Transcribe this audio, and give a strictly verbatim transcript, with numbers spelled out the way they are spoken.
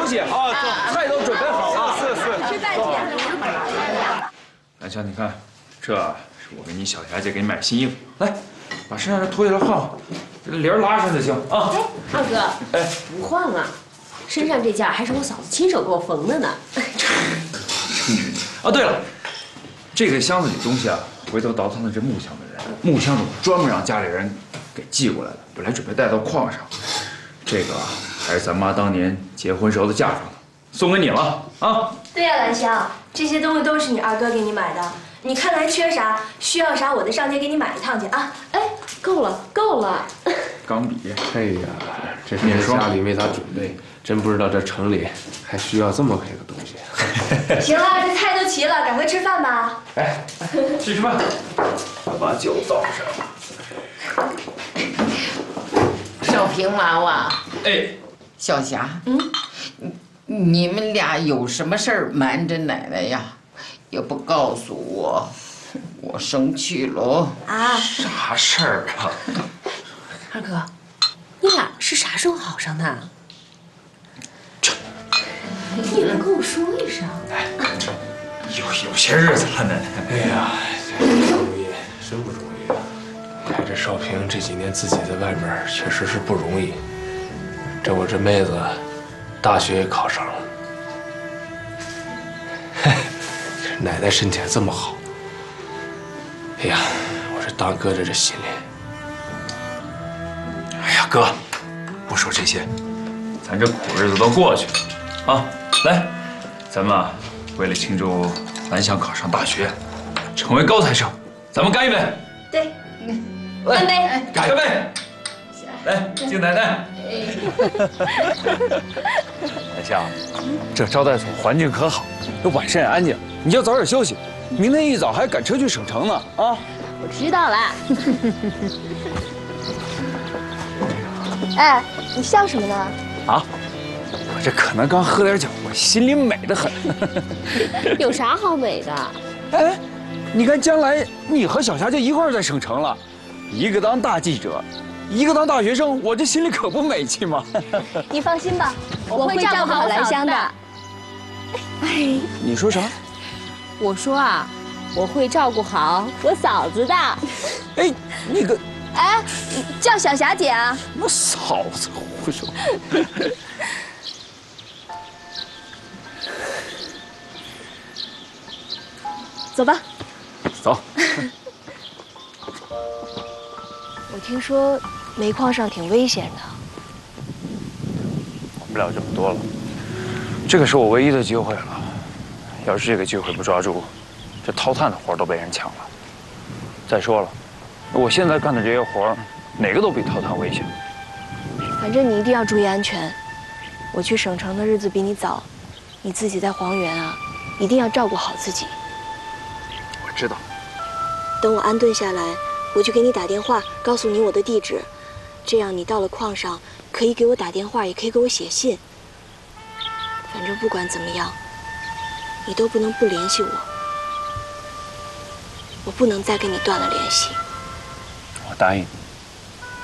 休息啊！走，菜都准备好了。 是是。 吃饭去。 兰香，你看，这是我给你小霞姐给你买新衣服，来，把身上这脱下来换换，这个帘拉上就行啊。 哎，二哥，哎，不换了，身上这件还是我嫂子亲手给我缝的呢。 哦，对了，这个箱子里东西啊，回头倒腾的这木箱的人，木箱主专门让家里人给寄过来的，本来准备带到矿上，这个还是咱妈当年结婚时候的嫁妆呢，送给你了啊。 对呀，兰香，这些东西都是你二哥给你买的。你看来缺啥，需要啥，我再上街给你买一趟去啊！ 哎，够了，够了。 钢笔。 哎呀，这是家里没咋准备，真不知道这城里还需要这么个东西。 行了，这菜都齐了，赶快吃饭吧。 哎，去吃饭，把酒倒上。 少平娃娃， 哎， 小霞，嗯，你们俩有什么事儿瞒着奶奶呀？也不告诉我，我生气了。 啊， 啥事儿啊？ 二哥，你俩是啥时候好上的？ 这， 你能跟我说一声？ 哎，有有些日子了，奶奶。 哎呀，这不容易，真不容易啊！看这少平这几年自己在外边确实是不容易。这我这妹子，大学也考上了。奶奶身体还这么好，哎呀，我这当哥的这心里…… 哎呀，哥，不说这些，咱这苦日子都过去了啊！来，咱们啊，为了庆祝兰香考上大学，成为高材生，咱们干一杯！ 对， 干杯！ 干杯！来，敬奶奶。兰香，这招待所环境可好，这晚上也安静。你就早点休息，明天一早还赶车去省城呢啊！ 我知道了。 哎，你笑什么呢？ 啊，我这可能刚喝点酒，我心里美得很。 有啥好美的？ 哎，你看将来你和小霞就一块儿在省城了，一个当大记者，一个当大学生，我这心里可不美气吗？ 你放心吧， 我会照顾好兰香的。 哎， 你说啥？ 我说啊，我会照顾好我嫂子的。 哎，那个， 哎，叫小霞姐啊。 什么嫂子胡说。 走吧。 走。 我听说煤矿上挺危险的。 管不了这么多了，这个是我唯一的机会了。要是这个机会不抓住，这掏炭的活都被人抢了。再说了，我现在干的这些活，哪个都比掏炭危险。 反正你一定要注意安全。我去省城的日子比你早，你自己在黄原啊，一定要照顾好自己。 我知道。 等我安顿下来，我就给你打电话，告诉你我的地址，这样你到了矿上可以给我打电话，也可以给我写信。反正不管怎么样，你都不能不联系我，我不能再跟你断了联系。 我答应你。